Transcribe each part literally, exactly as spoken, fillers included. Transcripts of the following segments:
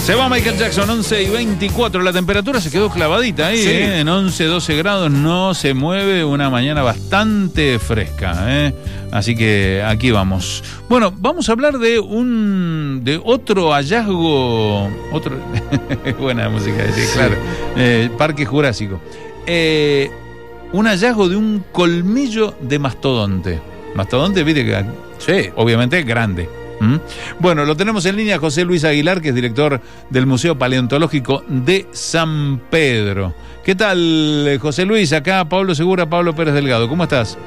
Se va Michael Jackson, once y veinticuatro. La temperatura se quedó clavadita ahí, sí. ¿eh? En once, doce grados, no se mueve. Una mañana bastante fresca, ¿eh? Así que aquí vamos. Bueno, vamos a hablar de un de otro hallazgo. Otro. Buena música, sí, claro. Eh, Parque Jurásico. Eh, un hallazgo de un colmillo de mastodonte. Mastodonte, viste que sí, obviamente es grande. ¿Mm? Bueno, lo tenemos en línea José Luis Aguilar, que es director del Museo Paleontológico de San Pedro. ¿Qué tal, José Luis? Acá Pablo Segura, Pablo Pérez Delgado. ¿Cómo estás?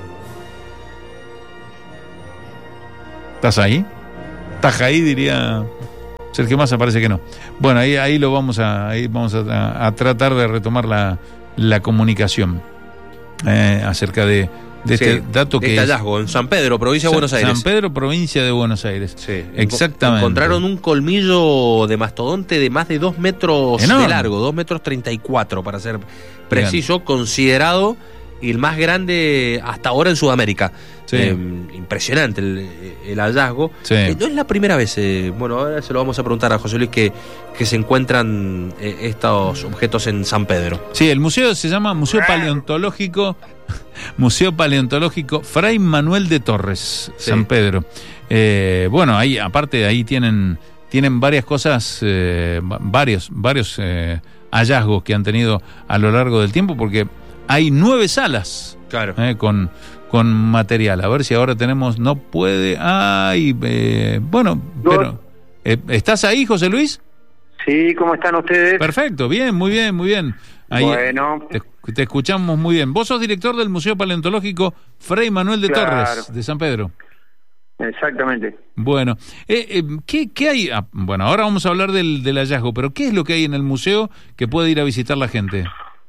¿Estás ahí? ¿Estás ahí? Diría Sergio Massa, parece que no. Bueno, ahí, ahí lo vamos a, ahí vamos a, a tratar de retomar la, la comunicación eh, acerca de de este sí, dato que este hallazgo en San Pedro, provincia de Buenos Aires. San Pedro, provincia de Buenos Aires. Sí, exactamente. Encontraron un colmillo de mastodonte de más de dos metros enorme, de largo, dos metros treinta y cuatro para ser preciso, bien, considerado el más grande hasta ahora en Sudamérica. Sí. Eh, impresionante el, el hallazgo. Sí. Eh, no es la primera vez, eh, bueno, ahora se lo vamos a preguntar a José Luis, que, que se encuentran eh, estos objetos en San Pedro. Sí, el museo se llama Museo Paleontológico Museo Paleontológico Fray Manuel de Torres, sí. San Pedro. Eh, bueno, ahí aparte de ahí tienen tienen varias cosas, eh, varios varios eh, hallazgos que han tenido a lo largo del tiempo, porque hay nueve salas, claro, eh, con con material. A ver si ahora tenemos, no puede, ay, eh, bueno, no. pero eh, ¿estás ahí, José Luis? Sí, ¿cómo están ustedes? Perfecto, bien, muy bien, muy bien. Ahí, bueno, te, te escuchamos muy bien. Vos sos director del Museo Paleontológico Fray Manuel de claro. Torres, de San Pedro. Exactamente. Bueno, eh, eh, ¿qué, qué hay? Ah, bueno, ahora vamos a hablar del, del hallazgo, pero ¿qué es lo que hay en el museo que puede ir a visitar la gente?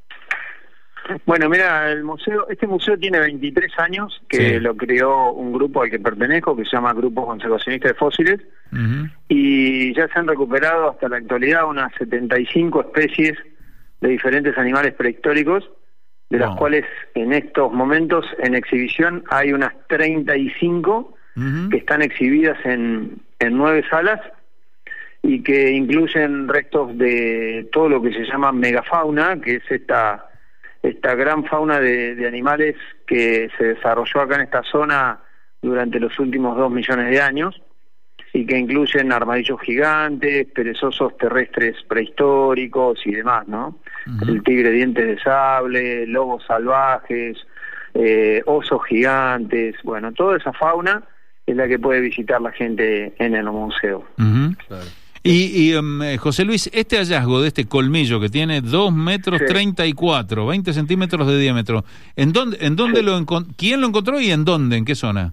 Bueno, mira, el museo, este museo tiene veintitrés años, que sí. lo creó un grupo al que pertenezco, que se llama Grupo Conservacionista de Fósiles, uh-huh. y ya se han recuperado hasta la actualidad unas setenta y cinco especies de diferentes animales prehistóricos, de las wow. cuales en estos momentos en exhibición hay unas treinta y cinco uh-huh. que están exhibidas en, en nueve salas y que incluyen restos de todo lo que se llama megafauna, que es esta esta gran fauna de, de animales que se desarrolló acá en esta zona durante los últimos dos millones de años, y que incluyen armadillos gigantes, perezosos terrestres prehistóricos y demás, ¿no? Uh-huh. El tigre dientes de sable, lobos salvajes, eh, osos gigantes, bueno, toda esa fauna es la que puede visitar la gente en el museo. Uh-huh. Claro. Y, y um, José Luis, este hallazgo de este colmillo que tiene dos metros treinta y cuatro, veinte centímetros de diámetro, ¿en dónde, en dónde sí. lo encont- quién lo encontró y en dónde, en qué zona?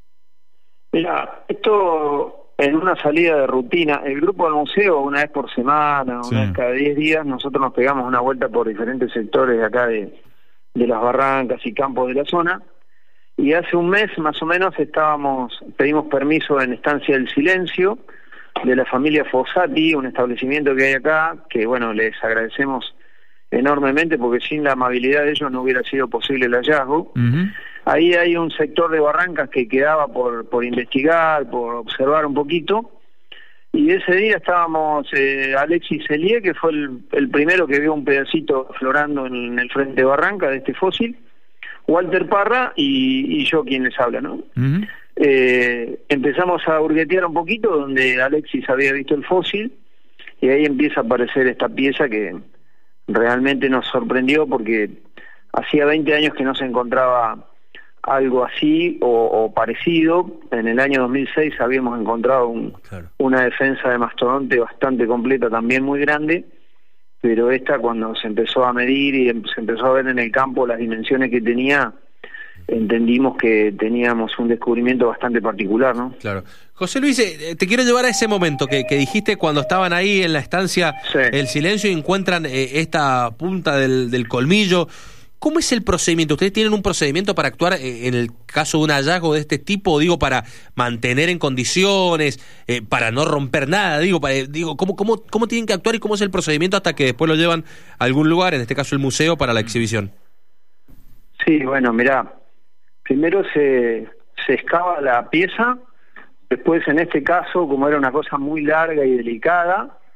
Mira, esto en una salida de rutina, el grupo del museo una vez por semana, una sí. vez cada diez días, nosotros nos pegamos una vuelta por diferentes sectores de acá de, de las barrancas y campos de la zona, y hace un mes más o menos estábamos, pedimos permiso en Estancia del Silencio, de la familia Fossati, un establecimiento que hay acá, que bueno, les agradecemos enormemente porque sin la amabilidad de ellos no hubiera sido posible el hallazgo. Uh-huh. Ahí hay un sector de barrancas que quedaba por, por investigar, por observar un poquito, y ese día estábamos eh, Alexis Elie, que fue el, el primero que vio un pedacito florando en el frente de barranca de este fósil, Walter Parra y, y yo quien les habla, ¿no? Uh-huh. Eh, empezamos a hurguetear un poquito donde Alexis había visto el fósil, y ahí empieza a aparecer esta pieza que realmente nos sorprendió porque hacía veinte años que no se encontraba algo así o, o parecido. En el año dos mil seis habíamos encontrado un, claro. una defensa de mastodonte bastante completa, también muy grande, pero esta, cuando se empezó a medir y se empezó a ver en el campo las dimensiones que tenía, entendimos que teníamos un descubrimiento bastante particular, ¿no? Claro. José Luis, eh, te quiero llevar a ese momento que, que dijiste cuando estaban ahí en la estancia sí. El Silencio y encuentran eh, esta punta del, del colmillo. ¿Cómo es el procedimiento? ¿Ustedes tienen un procedimiento para actuar eh, en el caso de un hallazgo de este tipo? Digo, para mantener en condiciones, eh, para no romper nada. Digo, para, eh, digo ¿cómo, cómo, ¿cómo tienen que actuar y cómo es el procedimiento hasta que después lo llevan a algún lugar, en este caso el museo, para la exhibición? Sí, bueno, mirá. Primero se, se excava la pieza, después en este caso, como era una cosa muy larga y delicada,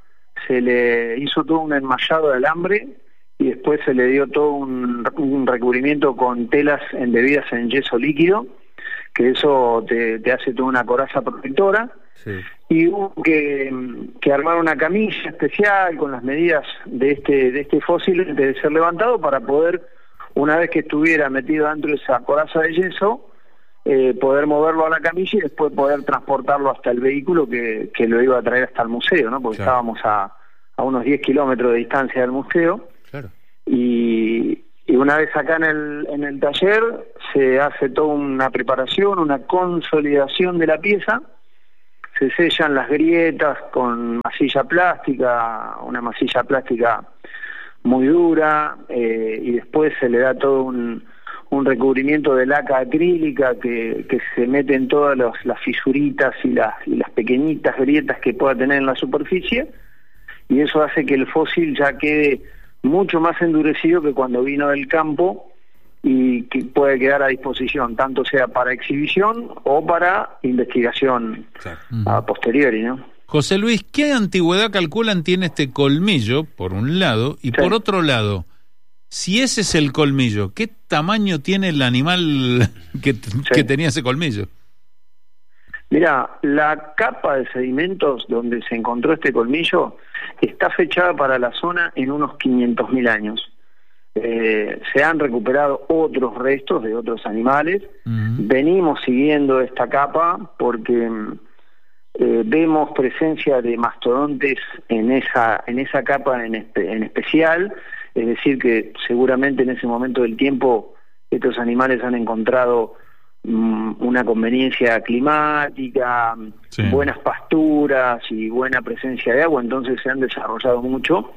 se le hizo todo un enmallado de alambre y después se le dio todo un, un recubrimiento con telas embebidas en yeso líquido, que eso te, te hace toda una coraza protectora. Sí. Y hubo que, que armar una camilla especial con las medidas de este de este fósil antes de ser levantado, para poder, una vez que estuviera metido dentro de esa coraza de yeso, eh, poder moverlo a la camilla y después poder transportarlo hasta el vehículo que, que lo iba a traer hasta el museo, ¿no? Porque claro, estábamos a, a unos diez kilómetros de distancia del museo. Claro. Y, y una vez acá en el, en el taller se hace toda una preparación, una consolidación de la pieza. Se sellan las grietas con masilla plástica, una masilla plástica muy dura, eh, y después se le da todo un, un recubrimiento de laca acrílica que, que se mete en todas los, las fisuritas y las, y las pequeñitas grietas que pueda tener en la superficie, y eso hace que el fósil ya quede mucho más endurecido que cuando vino del campo, y que puede quedar a disposición, tanto sea para exhibición o para investigación, claro, a posteriori, ¿no? José Luis, ¿qué antigüedad calculan tiene este colmillo, por un lado, y sí, por otro lado, si ese es el colmillo, ¿qué tamaño tiene el animal que, sí, que tenía ese colmillo? Mira, la capa de sedimentos donde se encontró este colmillo está fechada para la zona en unos quinientos mil años. Eh, se han recuperado otros restos de otros animales. Uh-huh. Venimos siguiendo esta capa porque eh, vemos presencia de mastodontes en esa en esa capa en, espe- en especial, es decir que seguramente en ese momento del tiempo estos animales han encontrado um, una conveniencia climática, sí, buenas pasturas y buena presencia de agua, entonces se han desarrollado mucho.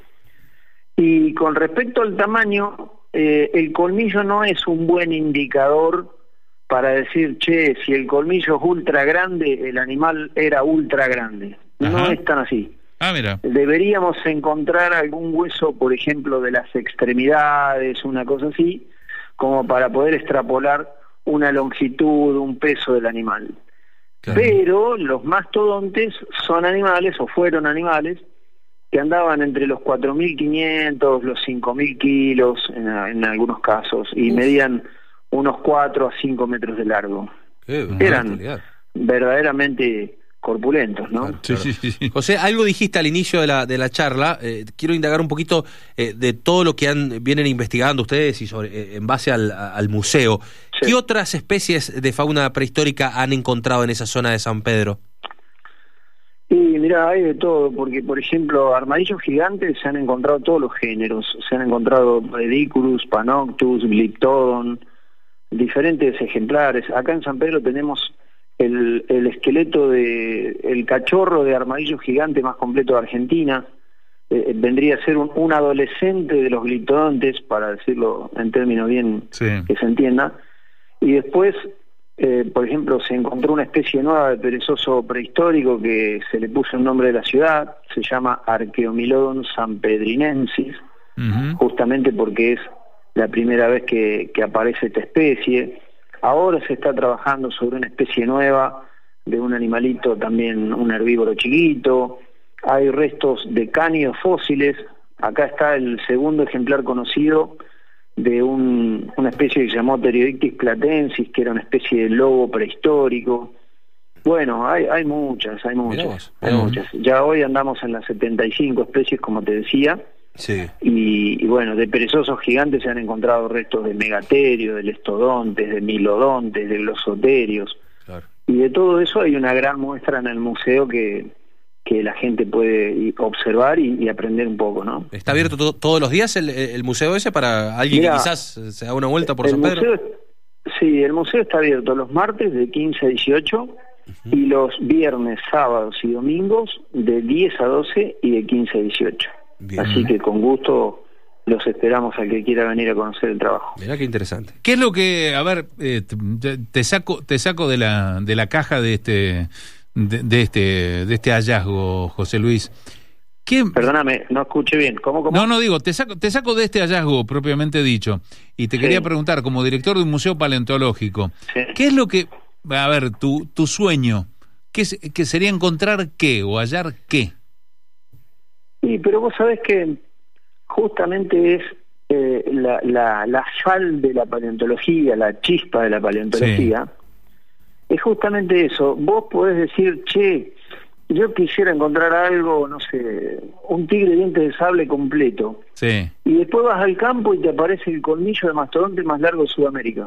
Y con respecto al tamaño, eh, el colmillo no es un buen indicador para decir, che, si el colmillo es ultra grande, el animal era ultra grande. Ajá. No es tan así. Ah, mira. Deberíamos encontrar algún hueso, por ejemplo, de las extremidades, una cosa así, como para poder extrapolar una longitud, un peso del animal. Claro. Pero los mastodontes son animales, o fueron animales, que andaban entre los cuatro mil quinientos, los cinco mil kilos en, en algunos casos, y Uf. medían unos cuatro a cinco metros de largo. Qué Eran verdaderamente corpulentos, ¿no? Claro, claro. Sí, sí, sí. José, algo dijiste al inicio de la de la charla, eh, quiero indagar un poquito eh, de todo lo que han vienen investigando ustedes y sobre eh, en base al, al museo. Sí. ¿Qué otras especies de fauna prehistórica han encontrado en esa zona de San Pedro? Y mira, hay de todo, porque por ejemplo, armadillos gigantes se han encontrado todos los géneros, se han encontrado Predicurus, Panoctus, Glyptodon, diferentes ejemplares. Acá en San Pedro tenemos el, el esqueleto de el cachorro de armadillo gigante más completo de Argentina. Eh, vendría a ser un, un adolescente de los gliptodontes, para decirlo en términos bien, sí, que se entienda. Y después, Eh, por ejemplo, se encontró una especie nueva de perezoso prehistórico que se le puso el nombre de la ciudad, se llama Archaeomilodon sanpedrinensis, uh-huh, justamente porque es la primera vez que, que aparece esta especie. Ahora se está trabajando sobre una especie nueva de un animalito, también un herbívoro chiquito. Hay restos de cánidos fósiles. Acá está el segundo ejemplar conocido de un, una especie que se llamó Pteriodictis platensis, que era una especie de lobo prehistórico. Bueno, hay hay muchas, hay muchas, miramos, hay miramos. muchas. Ya hoy andamos en las setenta y cinco especies, como te decía. Sí. Y, y bueno, de perezosos gigantes se han encontrado restos de megaterios, de lestodontes, de milodontes, de glosoterios. Claro. Y de todo eso hay una gran muestra en el museo que que la gente puede observar y, y aprender un poco, ¿no? ¿Está abierto to- todos los días el, el museo ese para alguien Mirá, que quizás se haga una vuelta por San Pedro? Museo, sí, el museo está abierto los martes de quince a dieciocho, uh-huh, y los viernes, sábados y domingos de diez a doce y de quince a dieciocho. Bien. Así que con gusto los esperamos al que quiera venir a conocer el trabajo. Mirá qué interesante. ¿Qué es lo que, a ver, eh, te, te saco te saco de la de la caja de este De, de este de este hallazgo, José Luis? ¿Qué... Perdóname, no escuché bien. ¿Cómo, cómo? No, no, digo, te saco, te saco de este hallazgo propiamente dicho. Y te sí. quería preguntar, como director de un museo paleontológico, sí. ¿qué es lo que, a ver, tu, tu sueño, qué, que sería encontrar qué o hallar qué? Y Sí, pero vos sabés que justamente es eh, la, la, la sal de la paleontología, la chispa de la paleontología, sí. Es justamente eso. Vos podés decir, che, yo quisiera encontrar algo, no sé, un tigre de dientes de sable completo. Sí. Y después vas al campo y te aparece el colmillo de mastodonte más largo de Sudamérica.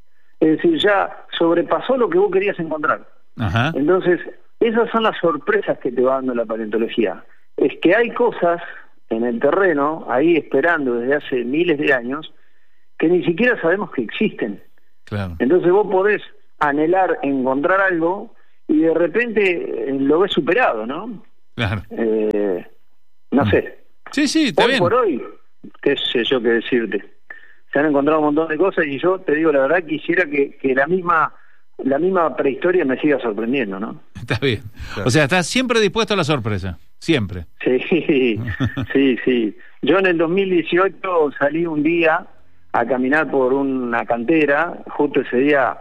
Es decir, ya sobrepasó lo que vos querías encontrar. Ajá. Entonces, esas son las sorpresas que te va dando la paleontología. Es que hay cosas en el terreno, ahí esperando desde hace miles de años, que ni siquiera sabemos que existen. Claro. Entonces vos podés anhelar encontrar algo y de repente eh, lo ves superado, ¿no? Claro. Eh, no mm. sé. Sí, sí, está hoy bien. por hoy, qué sé yo qué decirte. Se han encontrado un montón de cosas y yo te digo la verdad, quisiera que, que la misma la misma prehistoria me siga sorprendiendo, ¿no? Está bien. Claro. O sea, estás siempre dispuesto a la sorpresa. Siempre. Sí, sí, sí. Yo en el dos mil dieciocho salí un día a caminar por una cantera. Justo ese día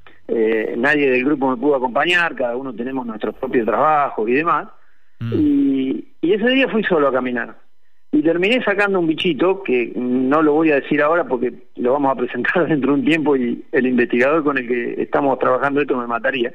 eh, nadie del grupo me pudo acompañar, cada uno tenemos nuestros propios trabajos y demás. Mm. Y, y ese día fui solo a caminar. Y terminé sacando un bichito, que no lo voy a decir ahora porque lo vamos a presentar dentro de un tiempo y el investigador con el que estamos trabajando esto me mataría.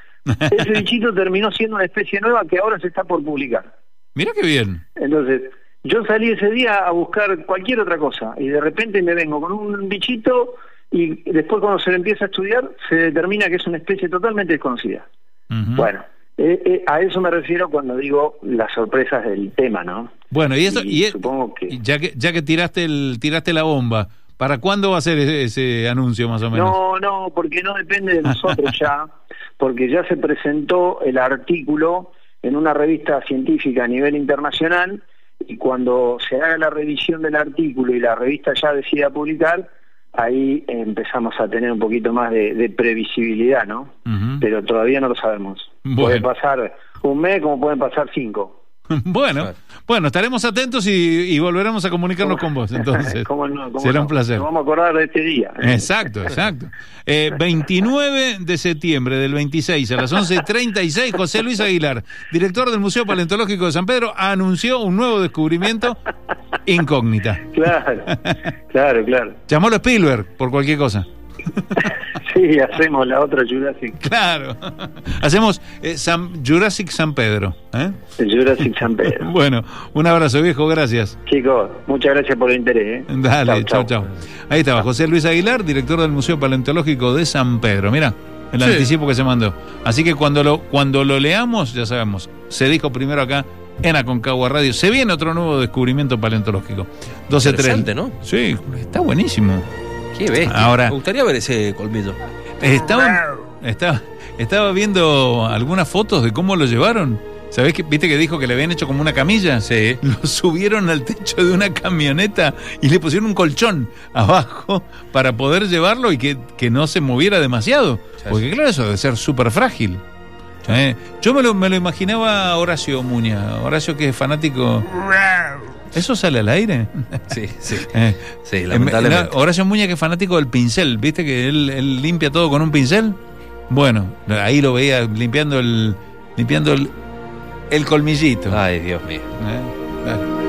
Ese bichito terminó siendo una especie nueva que ahora se está por publicar. Mira qué bien. Entonces, yo salí ese día a buscar cualquier otra cosa y de repente me vengo con un bichito y después cuando se le empieza a estudiar se determina que es una especie totalmente desconocida. Uh-huh. Bueno, eh, eh, a eso me refiero cuando digo las sorpresas del tema, ¿no? Bueno, y eso, y, y supongo que ya que ya que tiraste el tiraste la bomba, ¿para cuándo va a ser ese, ese anuncio más o menos? No, no, porque no depende de nosotros ya, porque ya se presentó el artículo en una revista científica a nivel internacional y cuando se haga la revisión del artículo y la revista ya decida publicar, ahí empezamos a tener un poquito más de, de previsibilidad, ¿no? Uh-huh. Pero todavía no lo sabemos. Bueno. Puede pasar un mes como pueden pasar cinco. Bueno, claro. Bueno, estaremos atentos y, y volveremos a comunicarnos con vos, entonces. ¿Cómo no, cómo será no? un placer. Nos vamos a acordar de este día. Exacto, exacto. Eh, veintinueve de septiembre del veintiséis a las once treinta y seis, José Luis Aguilar, director del Museo Paleontológico de San Pedro, anunció un nuevo descubrimiento, incógnita. Claro, claro, claro. Llamólo Spielberg, por cualquier cosa. Sí, hacemos la otra Jurassic. Claro, hacemos eh, San, Jurassic San Pedro, ¿eh? Jurassic San Pedro. Bueno, un abrazo viejo, gracias. Chicos, muchas gracias por el interés, ¿eh? Dale, chao, chao. Ahí estaba José Luis Aguilar, director del Museo Paleontológico de San Pedro. Mira, el sí. anticipo que se mandó. Así que cuando lo cuando lo leamos, ya sabemos, se dijo primero acá en Aconcagua Radio. Se viene otro nuevo descubrimiento paleontológico. doce treinta, ¿no? Sí, está buenísimo. Qué bestia. Ahora, me gustaría ver ese colmillo. Estaba, estaba, estaba viendo algunas fotos de cómo lo llevaron. ¿Sabés que viste que dijo que le habían hecho como una camilla? Sí. Lo subieron al techo de una camioneta y le pusieron un colchón abajo para poder llevarlo y que, que no se moviera demasiado. Porque claro, eso debe ser súper frágil. ¿Eh? Yo me lo, me lo imaginaba Horacio Muña. Horacio, que es fanático... ¿Eso sale al aire? Sí, sí. Eh, sí, lamentablemente. Horacio Muña, que es fanático del pincel, ¿viste que él, él limpia todo con un pincel? Bueno, ahí lo veía limpiando el limpiando el, el colmillito. Ay, Dios mío. ¿Eh? Dale.